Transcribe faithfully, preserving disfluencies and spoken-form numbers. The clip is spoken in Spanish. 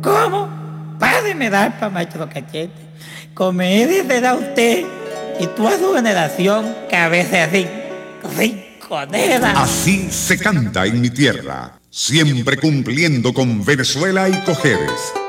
¿Cómo? Padre me da para maestro Cachete. Comedia te da usted y tú a su generación que a veces así, rinconera. Así se canta en mi tierra, siempre cumpliendo con Venezuela y Cojedes.